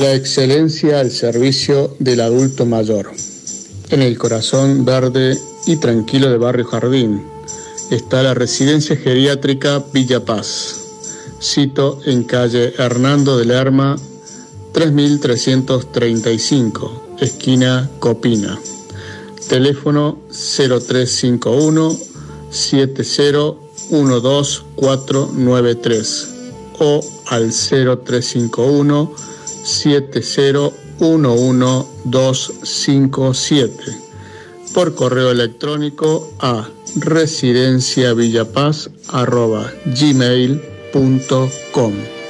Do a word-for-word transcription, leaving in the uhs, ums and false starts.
La excelencia al servicio del adulto mayor. En el corazón verde y tranquilo de Barrio Jardín está la residencia geriátrica Villa Paz. Sito en calle Hernando de Lerma, tres mil trescientos treinta y cinco, esquina Copina. Teléfono cero tres cinco uno, siete cero uno dos cuatro nueve tres o al cero tres cinco uno, siete cero uno uno dos cinco siete. Por correo electrónico a residenciavillapaz arroba gmail punto com.